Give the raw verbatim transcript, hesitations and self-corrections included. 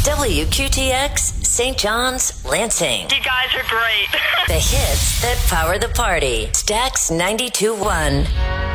W Q T X, Saint John's, Lansing. You guys are great. The hits that power the party. Stax ninety-two point one.